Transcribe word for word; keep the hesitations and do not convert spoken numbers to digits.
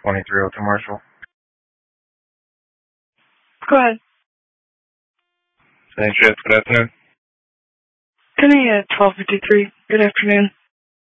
twenty-three oh two Marshall. Go ahead. Same shift, good afternoon. Penny at twelve fifty-three. Good afternoon.